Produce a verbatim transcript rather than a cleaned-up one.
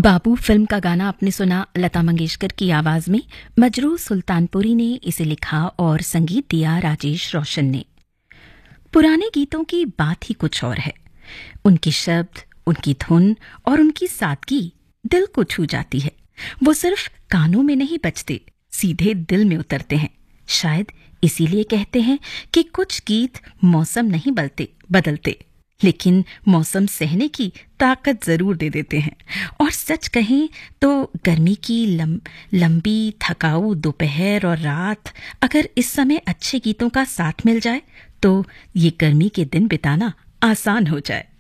बाबू film का गाना आपने सुना लता मंगेशकर की आवाज में। मजरू सुल्तानपुरी ने इसे लिखा और संगीत दिया राजेश रोशन ने। पुराने गीतों की बात ही कुछ और है। उनके शब्द, उनकी धुन और उनकी सादगी दिल को छू जाती है। वो सिर्फ कानों में नहीं बजते, सीधे दिल में उतरते हैं। शायद इसीलिए कहते हैं कि कुछ गीत मौसम नहीं बदलते बदलते लेकिन मौसम सहने की ताकत जरूर दे देते हैं। और सच कहें तो गर्मी की लम, लंबी थकाऊ दोपहर और रात अगर इस समय अच्छे गीतों का साथ मिल जाए तो ये गर्मी के दिन बिताना आसान हो जाए।